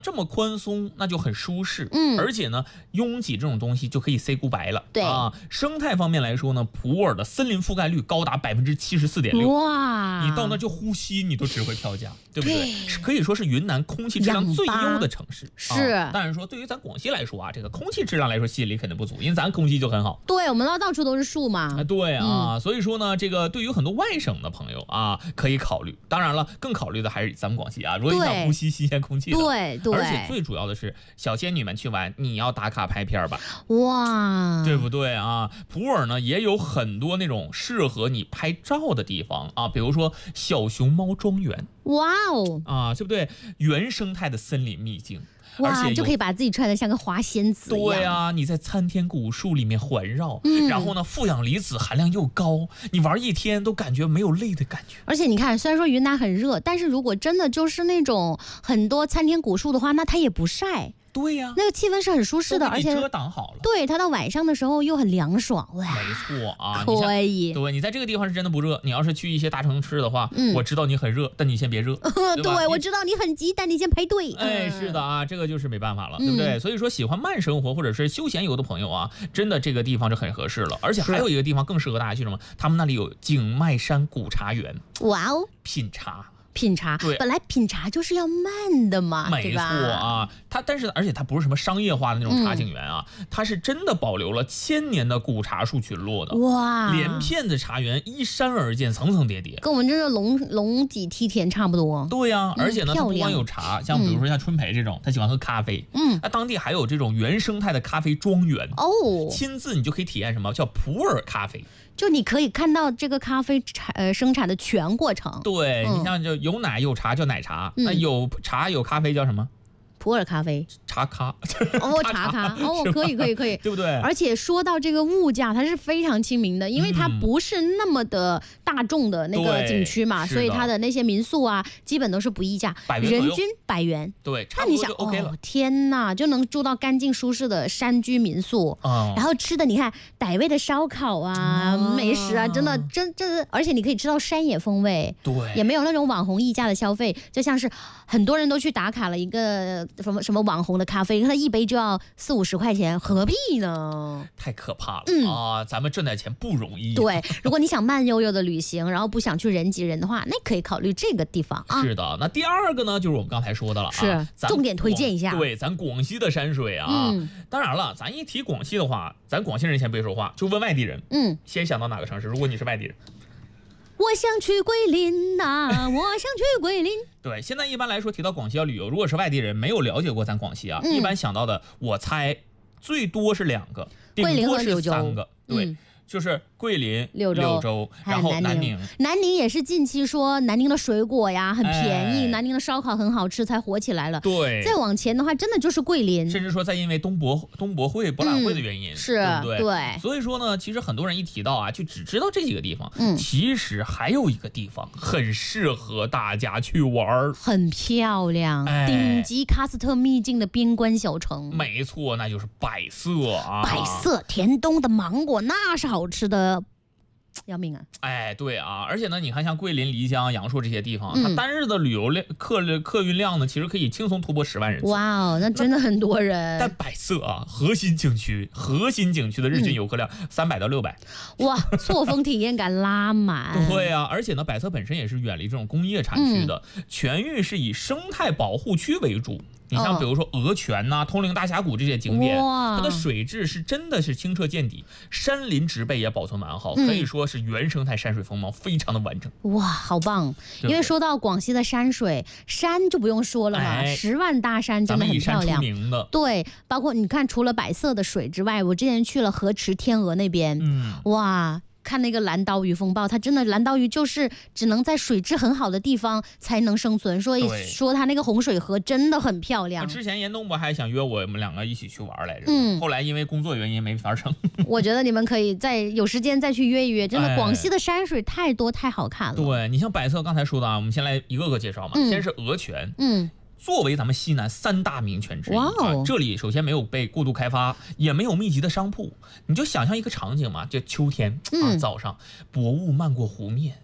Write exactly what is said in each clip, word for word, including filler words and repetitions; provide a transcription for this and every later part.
这么宽松，那就很舒适。 嗯， 而且呢，拥挤这种东西就可以 say goodbye 了。 对啊，生态方面来说呢，普洱的森林覆盖率高达百分之七十四点六。 哇， 你到那就呼吸，你都值回票价，对不对？ 对是可以说是云南空气质量最优的城市。 是、 啊，当然说对于咱广西来说啊，这个空气质量来说吸引力肯定不足，因为咱空气就很好。 对，我们那到处都是树嘛。 啊，对啊、 嗯， 所以说呢，这个对于很多外省的朋友啊，可以考虑。当然了，更考虑的还是咱们广西啊，如果你想呼吸新鲜空气的， 对对， 而且最主要的是，小仙女们去玩，你要打卡拍片吧， 哇， 对不对啊？普洱呢也有很多那种适合你拍照的地方啊，比如说小熊猫庄园， 哇哦啊，对不对？原生态的森林秘境。 哇，就可以把自己穿得像个花仙子一样。 对啊，你在参天古树里面环绕， 嗯， 然后呢，负氧离子含量又高，你玩一天都感觉没有累的感觉。 而且你看，虽然说云南很热，但是如果真的就是那种很多参天古树的话，那它也不晒。 对呀、啊， 那个气温是很舒适的，而且遮挡好了。 对，它到晚上的时候又很凉爽，哇， 没错啊， 可以。 对，你在这个地方是真的不热。你要是去一些大城市的话， 嗯， 我知道你很热，但你先别热。对, 对，我知道你很急，但你先排队。 哎，是的啊，这个就是没办法了，对不对？嗯、所以说，喜欢慢生活或者是休闲游的朋友啊，真的这个地方是很合适了。而且还有一个地方更适合大家去什么？他们那里有景迈山古茶园。 哇哦， 品茶。 品茶， 对， 本来品茶就是要慢的嘛， 没错啊，它但是而且它不是什么商业化的那种茶景园啊，嗯、它是真的保留了千年的古茶树群落的， 哇， 连片的茶园依山而建，层层叠叠， 跟我们这个龙龙脊梯田差不多。 对呀、啊，而且呢， 嗯、 它不光有茶，像比如说像春培这种，他、嗯、喜欢喝咖啡， 嗯， 那当地还有这种原生态的咖啡庄园哦， 亲自你就可以体验什么叫普洱咖啡。 就你可以看到这个咖啡产呃生产的全过程。 对、 嗯、 你像就有奶有茶叫奶茶， 嗯、 那有茶有咖啡叫什么？ 普洱咖啡， 茶咖哦，茶咖哦，可以可以可以， 对不对？ 而且说到这个物价，它是非常亲民的，因为它不是那么的大众的那个景区嘛， 嗯、 所以它的那些民宿啊，基本都是不溢价，人均百元。 对，差不多就 OK 了。 哦、天哪，就能住到干净舒适的山居民宿， 哦、 然后吃的你看傣味的烧烤啊、哦、美食啊，真的真真，而且你可以吃到山野风味， 对， 也没有那种网红溢价的消费，就像是很多人都去打卡了一个。什么什么网红的咖啡，它一杯就要四五十块钱，何必呢？ 太可怕了、 嗯、 啊！咱们挣点钱不容易。 对，如果你想慢悠悠的旅行，然后不想去人挤人的话，那可以考虑这个地方啊。 是的，那第二个呢，就是我们刚才说的了啊， 是重点推荐一下。 对，咱广西的山水啊。 嗯， 当然了，咱一提广西的话，咱广西人先别说话，就问外地人， 嗯， 先想到哪个城市？如果你是外地人。 我想去桂林呐、啊，我想去桂林。 对，现在一般来说提到广西要旅游，如果是外地人没有了解过咱广西啊，嗯、一般想到的我猜最多是两个， 桂林和柳州三个，对。 嗯， 就是桂林、 柳州， 柳州然后南宁。 南宁也是近期说南宁的水果呀很便宜， 哎、 南宁的烧烤很好吃，才火起来了。 对， 再往前的话，真的就是桂林， 甚至说再因为东博东博会博览会的原因， 嗯、是， 对不对？ 对。 所以说呢，其实很多人一提到啊，就只知道这几个地方。 嗯， 其实还有一个地方很适合大家去玩， 很漂亮， 哎、 顶级喀斯特秘境的边关小城。 没错，那就是百色啊！ 百色甜冬的芒果那是好吃的。要命啊！ 哎，对啊，而且呢，你看像桂林、漓江、阳朔这些地方， 嗯、 它单日的旅游量客客运量呢，其实可以轻松突破十万人次。 哇哦，那真的很多人。 但百色啊，核心景区，核心景区的日均游客量三百到六百。 哇，错峰体验感拉满。 对啊，而且呢，百色本身也是远离这种工业产区的，嗯、全域是以生态保护区为主。你像比如说鹅泉呐、啊、通灵大峡谷这些景点，它的水质是真的是清澈见底，山林植被也保存完好，嗯、可以说是原生态山水风貌非常的完整。 哇，好棒！对对，因为说到广西的山水，山就不用说了嘛，哎、十万大山真的很漂亮。 咱们以山出名的， 对，包括你看，除了百色的水之外，我之前去了河池天鹅那边， 嗯， 哇。看那个蓝刀鱼风暴，它真的蓝刀鱼就是只能在水质很好的地方才能生存，所以说它那个洪水河真的很漂亮。 之前严冬不还想约我们两个一起去玩来着， 嗯， 后来因为工作原因没法成。 我觉得你们可以再有时间再去约一约，真的广西的山水太多太好看了。 对，你像百色刚才说的啊，我们先来一个个介绍嘛，嗯、先是鹅泉， 嗯。 作为咱们西南三大名泉之一、 wow 啊，这里首先没有被过度开发，也没有密集的商铺，你就想象一个场景嘛，就秋天啊、 嗯、 早上薄雾漫过湖面，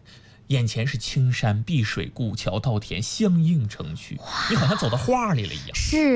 眼前是青山碧水、古桥稻田相映成趣，你好像走到画里了一样。 是。